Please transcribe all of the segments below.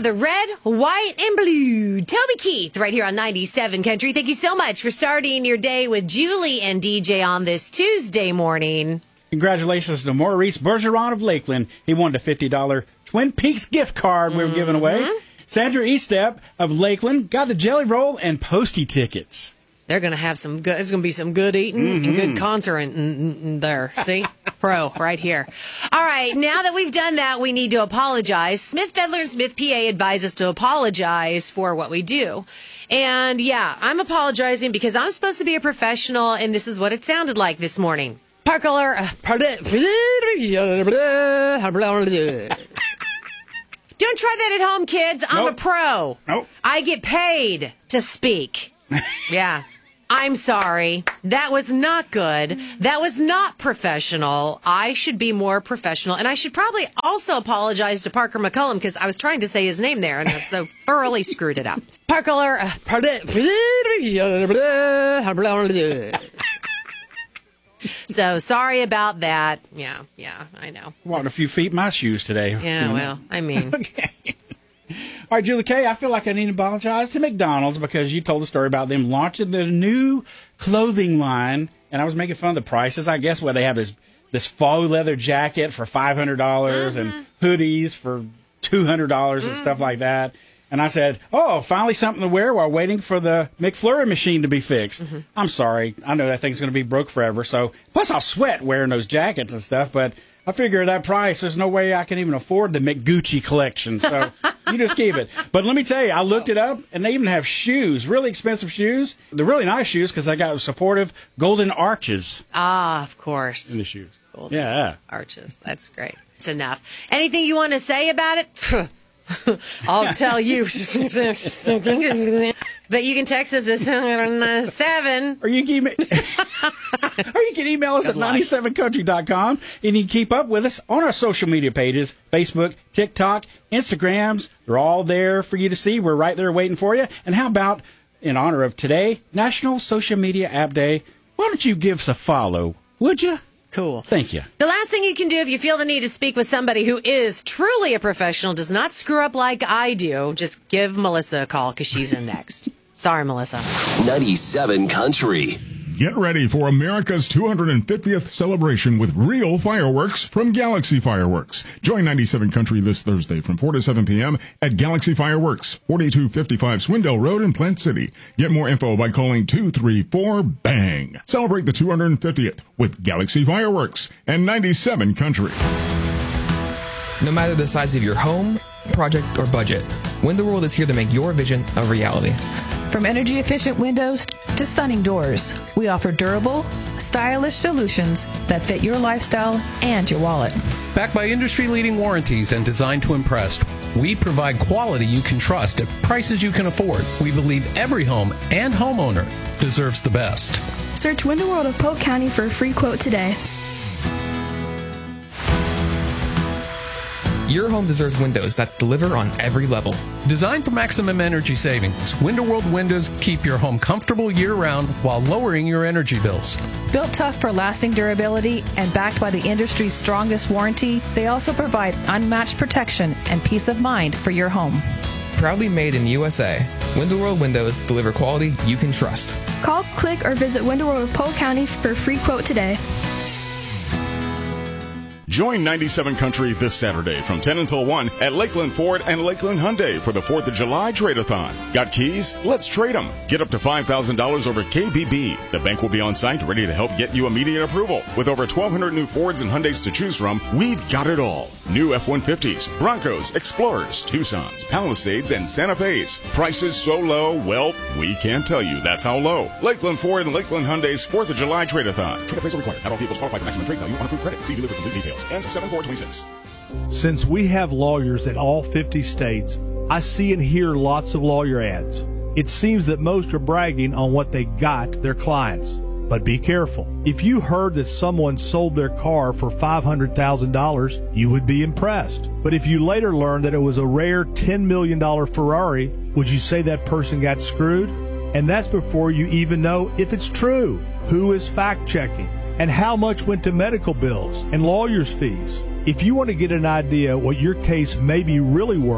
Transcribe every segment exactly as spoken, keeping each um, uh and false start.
of the red, white, and blue. Toby Keith right here on ninety-seven Country. Thank you so much for starting your day with Julie and D J on this Tuesday morning. Congratulations to Maurice Bergeron of Lakeland. He won the fifty dollars Twin Peaks gift card we were giving away. Mm-hmm. Sandra Eastep of Lakeland got the Jelly Roll and Posty tickets. They're going to have some good, it's going to be some good eating mm-hmm. and good concert in, in, in there. See? Pro, right here. All right, now that we've done that, we need to apologize. Smith Fedler and Smith P A advise us to apologize for what we do. And yeah, I'm apologizing because I'm supposed to be a professional, and this is what it sounded like this morning. Parker, uh, don't try that at home, kids. I'm nope. a pro. Nope. I get paid to speak. Yeah. I'm sorry. That was not good. That was not professional. I should be more professional. And I should probably also apologize to Parker McCullum because I was trying to say his name there and I so thoroughly screwed it up. Parker. Uh, so sorry about that. Yeah, yeah, I know. Walked a few feet in my shoes today. Yeah, well, I mean. Okay. All right, Julie K., I feel like I need to apologize to McDonald's because you told the story about them launching the new clothing line, and I was making fun of the prices. I guess where they have this this faux leather jacket for five hundred dollars mm-hmm. and hoodies for two hundred dollars mm-hmm. and stuff like that. And I said, oh, finally something to wear while waiting for the McFlurry machine to be fixed. Mm-hmm. I'm sorry. I know that thing's going to be broke forever. So plus I'll sweat wearing those jackets and stuff, but I figure that price, there's no way I can even afford the McGucci collection. So you just keep it. But let me tell you, I looked it up, and they even have shoes, really expensive shoes. They're really nice shoes because they got supportive golden arches. Ah, of course. In the shoes. Golden yeah. arches. That's great. It's enough. Anything you want to say about it? I'll tell you. But you can text us at seven. Or you can email, or you can email us Good at ninety-seven country dot com. And you can keep up with us on our social media pages, Facebook, TikTok, Instagrams. They're all there for you to see. We're right there waiting for you. And how about, in honor of today, National Social Media App Day, why don't you give us a follow, would you? Cool. Thank you. The last thing you can do if you feel the need to speak with somebody who is truly a professional, does not screw up like I do, just give Melissa a call because she's in next. Sorry, Melissa. ninety-seven Country. Get ready for America's two hundred fiftieth celebration with real fireworks from Galaxy Fireworks. Join ninety-seven Country this Thursday from four to seven p.m. at Galaxy Fireworks, forty-two fifty-five Swindell Road in Plant City. Get more info by calling two three four, BANG. Celebrate the two hundred fiftieth with Galaxy Fireworks and ninety-seven Country. No matter the size of your home, project, or budget, Window World is here to make your vision a reality. From energy-efficient windows to stunning doors, we offer durable, stylish solutions that fit your lifestyle and your wallet. Backed by industry-leading warranties and designed to impress, we provide quality you can trust at prices you can afford. We believe every home and homeowner deserves the best. Search Window World of Polk County for a free quote today. Your home deserves windows that deliver on every level. Designed for maximum energy savings, Window World windows keep your home comfortable year-round while lowering your energy bills. Built tough for lasting durability and backed by the industry's strongest warranty, they also provide unmatched protection and peace of mind for your home. Proudly made in U S A, Window World windows deliver quality you can trust. Call, click, or visit Window World of Polk County for a free quote today. Join ninety-seven Country this Saturday from ten until one at Lakeland Ford and Lakeland Hyundai for the fourth of July Trade-a-thon. Got keys? Let's trade them. Get up to five thousand dollars over K B B. The bank will be on site ready to help get you immediate approval. With over twelve hundred new Fords and Hyundais to choose from, we've got it all. New F one fifties, Broncos, Explorers, Tucsons, Palisades, and Santa Fe's. Prices so low, well, we can't tell you that's how low. Lakeland Ford and Lakeland Hyundai's fourth of July Trade-a-thon. Trade appraisal required. Not all vehicles qualify for maximum trade value on approved credit. See dealer for complete details. And seven four twenty-six. Since we have lawyers in all fifty states, I see and hear lots of lawyer ads. It seems that most are bragging on what they got their clients. But be careful. If you heard that someone sold their car for five hundred thousand dollars, you would be impressed. But if you later learned that it was a rare ten million dollars Ferrari, would you say that person got screwed? And that's before you even know if it's true. Who is fact-checking? And how much went to medical bills and lawyers' fees? If you want to get an idea what your case may be really worth,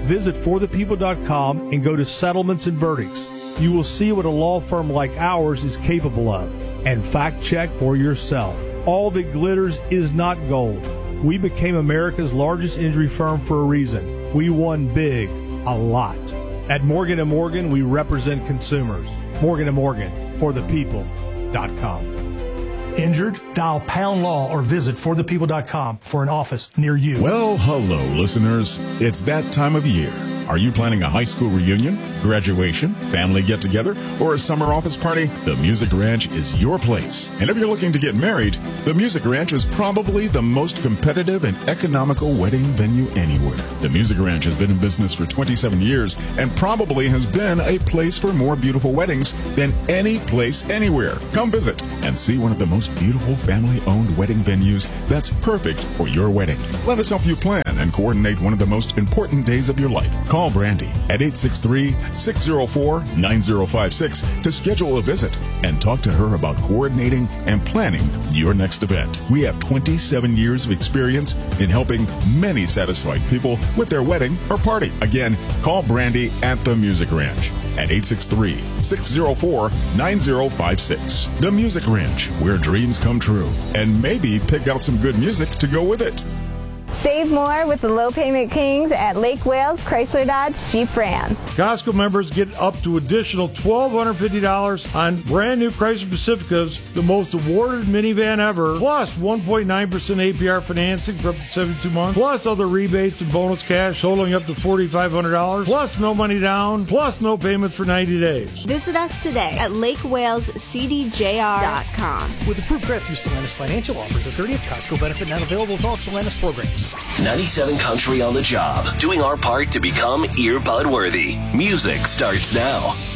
Visit for the people dot com and go to Settlements and Verdicts. You will see what a law firm like ours is capable of. And fact check for yourself. All that glitters is not gold. We became America's largest injury firm for a reason. We won big, a lot. At Morgan and Morgan, we represent consumers. Morgan and Morgan, for the people dot com. Injured? Dial pound law or visit for the people dot com for an office near you. Well, hello, listeners. It's that time of year. Are you planning a high school reunion, graduation, family get-together, or a summer office party? The Music Ranch is your place. And if you're looking to get married, the Music Ranch is probably the most competitive and economical wedding venue anywhere. The Music Ranch has been in business for twenty-seven years and probably has been a place for more beautiful weddings than any place anywhere. Come visit and see one of the most beautiful family-owned wedding venues that's perfect for your wedding. Let us help you plan and coordinate one of the most important days of your life. Call Brandy at eight six three, six zero four, nine zero five six to schedule a visit and talk to her about coordinating and planning your next event. We have twenty-seven years of experience in helping many satisfied people with their wedding or party. Again, call Brandy at the Music Ranch at eight six three, six zero four, nine zero five six. The Music Ranch, where dreams come true. And maybe pick out some good music to go with it. Save more with the low payment kings at Lake Wales Chrysler Dodge Jeep Ram. Costco members get up to additional one thousand two hundred fifty dollars on brand new Chrysler Pacificas, the most awarded minivan ever, plus one point nine percent A P R financing for up to seventy-two months, plus other rebates and bonus cash totaling up to four thousand five hundred dollars, plus no money down, plus no payments for ninety days. Visit us today at lake wales c d j r dot com. With approved credit through Solanus Financial, offers a thirtieth Costco benefit not available with all Solanus programs. ninety-seven Country on the job, doing our part to become earbud worthy. Music starts now.